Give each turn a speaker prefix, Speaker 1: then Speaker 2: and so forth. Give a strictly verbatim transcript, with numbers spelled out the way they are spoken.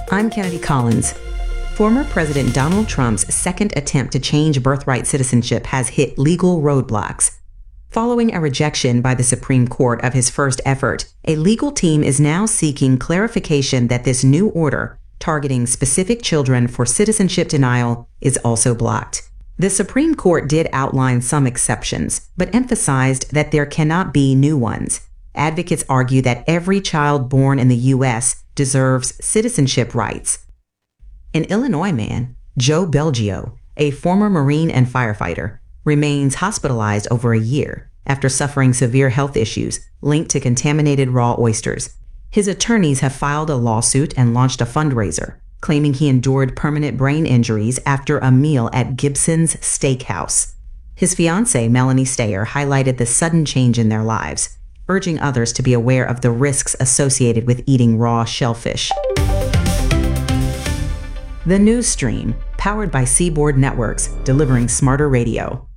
Speaker 1: I'm Kennedy Collins. Former President Donald Trump's second attempt to change birthright citizenship has hit legal roadblocks. Following a rejection by the Supreme Court of his first effort, a legal team is now seeking clarification that this new order, targeting specific children for citizenship denial, is also blocked. The Supreme Court did outline some exceptions, but emphasized that there cannot be new ones. Advocates argue that every child born in the U S deserves citizenship rights. An Illinois man, Joe Belgio, a former Marine and firefighter, remains hospitalized over a year after suffering severe health issues linked to contaminated raw oysters. His attorneys have filed a lawsuit and launched a fundraiser, claiming he endured permanent brain injuries after a meal at Gibson's Steakhouse. His fiancée, Melanie Stayer, highlighted the sudden change in their lives, urging others to be aware of the risks associated with eating raw shellfish. The News Stream, powered by Seaboard Networks, delivering smarter radio.